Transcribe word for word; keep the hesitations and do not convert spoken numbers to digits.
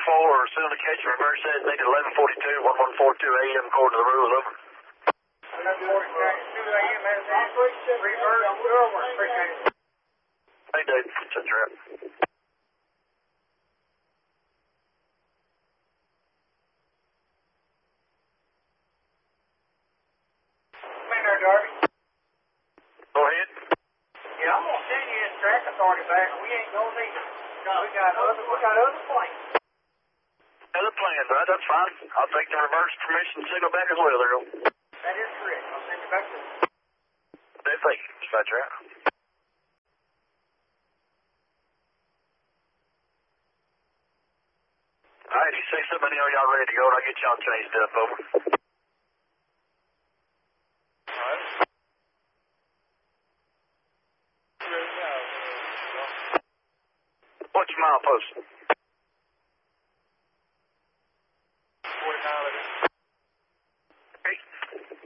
four, syndication reverse says needed eleven forty-two, one one four two A M according to the rules, over. eleven forty-two A M, reverse, over, appreciate it. Hey, Dave, that's right. Come in there, Darby. Go ahead. Yeah, I'm gonna send you this track authority back, and we ain't gonna need it. We got other, we got other planes. Other plans, right? That's fine. I'll take the reverse permission signal back as well, there. That is correct. I'll send you back to it. Dave, thank you. That's right. All right, you say somebody, are y'all ready to go, and I'll get y'all changed up, over. All right. What's your milepost?